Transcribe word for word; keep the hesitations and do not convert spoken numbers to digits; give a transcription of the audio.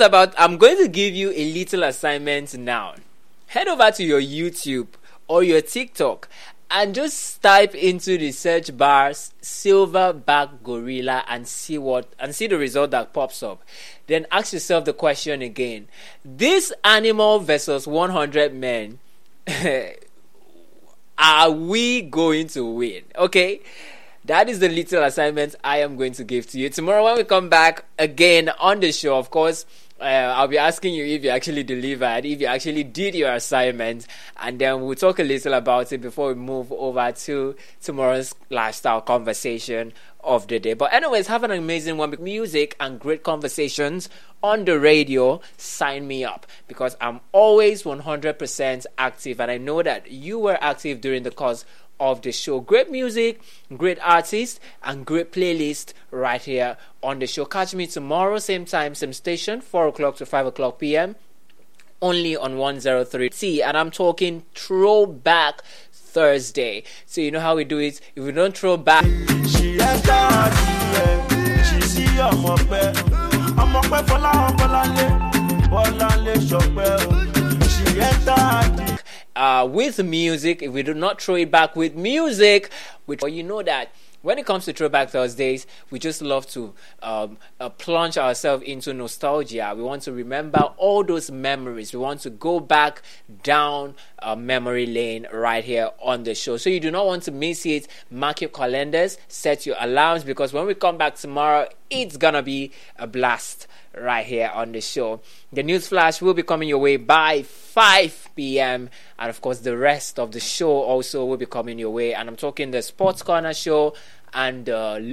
about, I'm going to give you a little assignment now. Head over to your YouTube or your TikTok and just type into the search bar silverback gorilla and see what and see the result that pops up. Then ask yourself the question again. This animal versus one hundred men, are we going to win? Okay? That is the little assignment I am going to give to you. Tomorrow when we come back again on the show, of course, Uh, I'll be asking you if you actually delivered, if you actually did your assignment, and then we'll talk a little about it before we move over to tomorrow's lifestyle conversation of the day. But anyways, have an amazing one with music and great conversations on the radio. Sign me up, because I'm always one hundred percent active, and I know that you were active during the course of the show. Great music, great artists, and great playlist right here on the show. Catch me tomorrow, same time, same station, four o'clock to five o'clock p.m. only on one oh three T, and I'm talking Throwback Thursday. So you know how we do it. If we don't throw back, she see Uh, with music, if we do not throw it back with music, which, well, you know that when it comes to Throwback Thursdays, we just love to um, uh, plunge ourselves into nostalgia. We want to remember all those memories. We want to go back down uh, memory lane right here on the show. So you do not want to miss it. Mark your calendars, set your alarms, because when we come back tomorrow, it's gonna be a blast right here on the show. The news flash will be coming your way by five p.m. and of course the rest of the show also will be coming your way. And I'm talking the Sports Corner show and uh,